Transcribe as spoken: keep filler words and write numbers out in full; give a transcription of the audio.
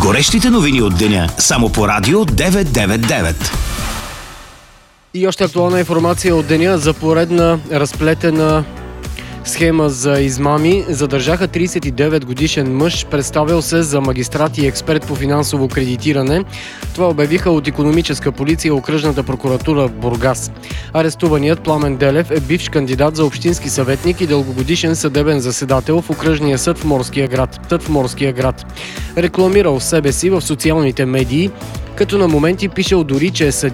Горещите новини от деня само по Радио деветстотин деветдесет и девет. И още актуална информация от деня за поредна разплетена схема за измами. Задържаха тридесет и девет годишен мъж, представил се за магистрат и експерт по финансово кредитиране. Това обявиха от икономическа полиция и окръжната прокуратура в Бургас. Арестуваният Пламен Делев е бивш кандидат за общински съветник и дългогодишен съдебен заседател в окръжния съд в Морския град. Съд в Морския град. Рекламирал себе си в социалните медии, като на моменти пишел дори, че е съдия